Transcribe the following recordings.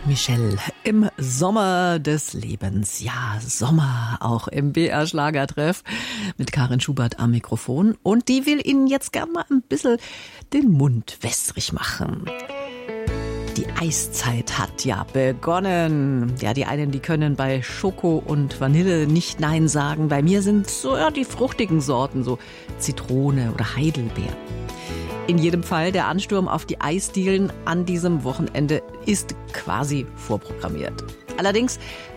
Michelle im Sommer des Lebens. Ja, Sommer auch im BR Schlagertreff mit Karin Schubert am Mikrofon. Und die will Ihnen jetzt gern mal ein bisschen den Mund wässrig machen. Die Eiszeit hat ja begonnen. Ja, die einen, die können bei Schoko und Vanille nicht Nein sagen. Bei mir sind so die fruchtigen Sorten, so Zitrone oder Heidelbeer. In jedem Fall, der Ansturm auf die Eisdielen an diesem Wochenende ist quasi vorprogrammiert. Allerdings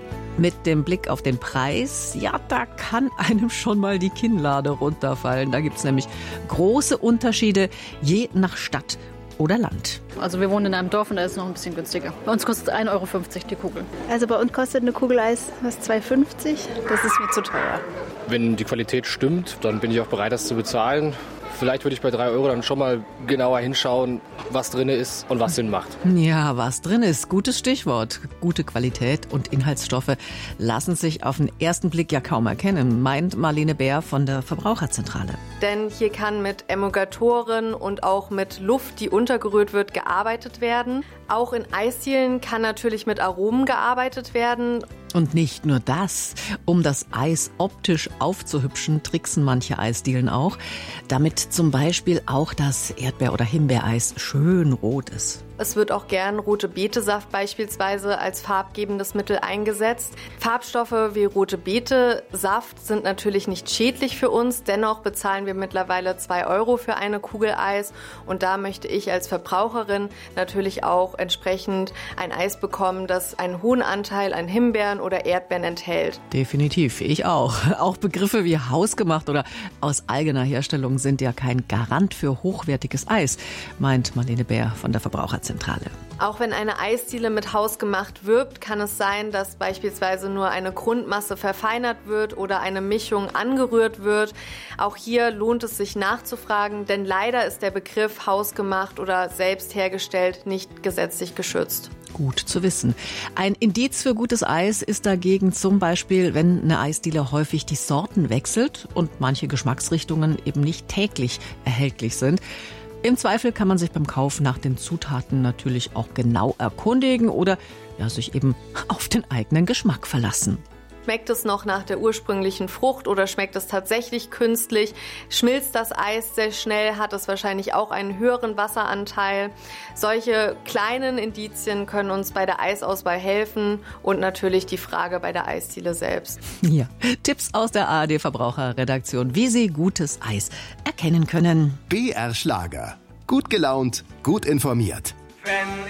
mit dem Blick auf den Preis, ja, da kann einem schon mal die Kinnlade runterfallen. Da gibt's nämlich große Unterschiede je nach Stadt oder Land. Also wir wohnen in einem Dorf und da ist es noch ein bisschen günstiger. Bei uns kostet 1,50 Euro die Kugel. Also bei uns kostet eine Kugel Eis was 2,50. Das ist mir zu teuer. Wenn die Qualität stimmt, dann bin ich auch bereit, das zu bezahlen. Vielleicht würde ich bei 3 Euro dann schon mal genauer hinschauen, was drin ist und was Sinn macht. Ja, was drin ist, gutes Stichwort. Gute Qualität und Inhaltsstoffe lassen sich auf den ersten Blick ja kaum erkennen, meint Marlene Bär von der Verbraucherzentrale. Denn hier kann mit Emulgatoren und auch mit Luft, die untergerührt wird, gearbeitet werden. Auch in Eisdielen kann natürlich mit Aromen gearbeitet werden. Und nicht nur das. Um das Eis optisch aufzuhübschen, tricksen manche Eisdielen auch, damit zum Beispiel auch das Erdbeer- oder Himbeereis schön rot ist. Es wird auch gern rote Betesaft beispielsweise als farbgebendes Mittel eingesetzt. Farbstoffe wie rote Betesaft sind natürlich nicht schädlich für uns. Dennoch bezahlen wir mittlerweile 2 Euro für eine Kugel Eis. Und da möchte ich als Verbraucherin natürlich auch entsprechend ein Eis bekommen, das einen hohen Anteil an Himbeeren oder Erdbeeren enthält. Definitiv, ich auch. Auch Begriffe wie hausgemacht oder aus eigener Herstellung sind ja kein Garant für hochwertiges Eis, meint Marlene Bär von der Verbraucherzentrale. Auch wenn eine Eisdiele mit hausgemacht wirbt, kann es sein, dass beispielsweise nur eine Grundmasse verfeinert wird oder eine Mischung angerührt wird. Auch hier lohnt es sich nachzufragen, denn leider ist der Begriff hausgemacht oder selbst hergestellt nicht gesetzlich geschützt. Gut zu wissen. Ein Indiz für gutes Eis ist dagegen zum Beispiel, wenn eine Eisdiele häufig die Sorten wechselt und manche Geschmacksrichtungen eben nicht täglich erhältlich sind. Im Zweifel kann man sich beim Kauf nach den Zutaten natürlich auch genau erkundigen oder sich eben auf den eigenen Geschmack verlassen. Schmeckt es noch nach der ursprünglichen Frucht oder schmeckt es tatsächlich künstlich? Schmilzt das Eis sehr schnell, hat es wahrscheinlich auch einen höheren Wasseranteil. Solche kleinen Indizien können uns bei der Eisauswahl helfen und natürlich die Frage bei der Eisdiele selbst. Ja, Tipps aus der ARD Verbraucherredaktion, wie Sie gutes Eis erkennen können. BR Schlager. Gut gelaunt, gut informiert.